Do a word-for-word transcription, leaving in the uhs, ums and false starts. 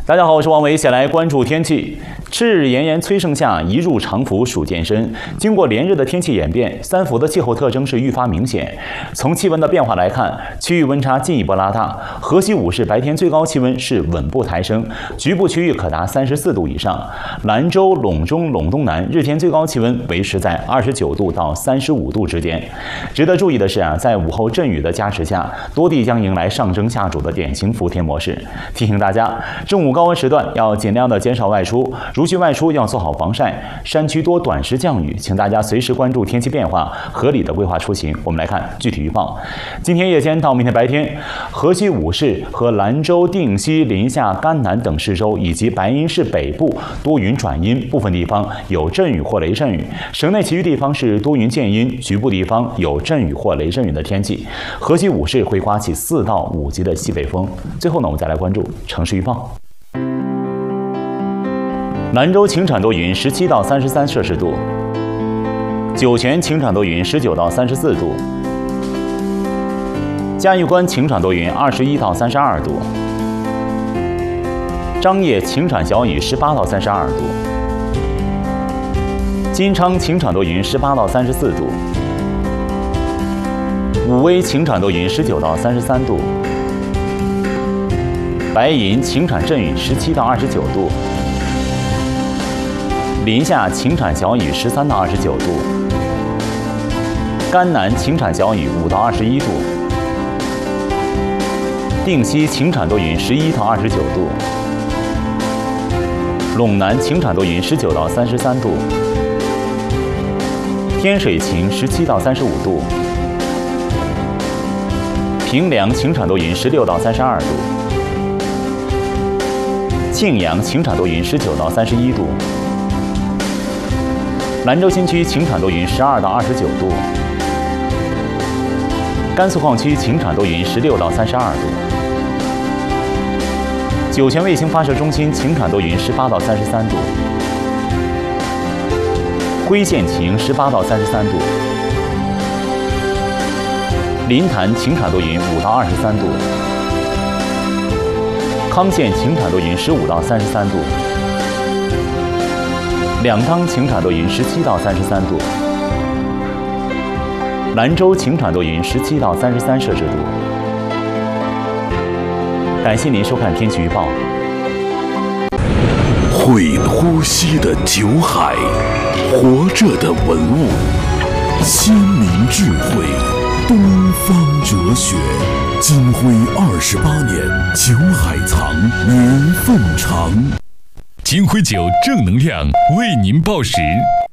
大家好，我是王维，先来关注天气。赤日炎炎催盛夏，一入长伏暑渐深。经过连日的天气演变，三伏的气候特征是愈发明显。从气温的变化来看，区域温差进一步拉大。河西五市白天最高气温是稳步抬升，局部区域可达三十四度以上。兰州、陇中、陇东南日天最高气温维持在二十九度到三十五度之间。值得注意的是啊，在午后阵雨的加持下，多地将迎来上蒸下煮的典型伏天模式。提醒大家，正午高温时段要尽量的减少外出，如需外出要做好防晒。山区多短时降雨，请大家随时关注天气变化，合理的规划出行。我们来看具体预报。今天夜间到明天白天，河西五市和兰州、定西、临夏、甘南等市州以及白银市北部多云转阴，部分地方有阵雨或雷阵雨。省内其余地方是多云见阴，局部地方有阵雨或雷阵雨的天气。河西五市会刮起四到五级的西北风。最后呢，我们再来关注城市预报。兰州晴转多云，十七到三十三摄氏度；酒泉晴转多云，十九到三十四度；嘉峪关晴转多云，二十一到三十二度；张掖晴转小雨，十八到三十二度；金昌晴转多云，十八到三十四度；武威晴转多云，十九到三十三度；白银晴转阵雨，十七到二十九度；临夏晴转小雨，十三到二十九度；甘南晴转小雨，五到二十一度；定西晴转多云，十一到二十九度；陇南晴转多云，十九到三十三度；天水晴，十七到三十五度；平凉晴转多云，十六到三十二度；庆阳晴转多云，十九到三十一度；兰州新区晴转多云，十二到二十九度；甘肃矿区晴转多云，十六到三十二度；酒泉卫星发射中心晴转多云，十八到三十三度；辉县晴，十八到三十三度；临潭晴转多云，五到二十三度；康县晴转多云，十五到三十三度；两江晴转多云，十七到三十三度；兰州晴转多云，十七到三十三摄氏度。感谢您收看天气预报。 会呼吸的酒海，活着的文物，先民智慧，东方哲学。金辉二十八年，酒海藏，年份长。 金辉酒正能量为您报时。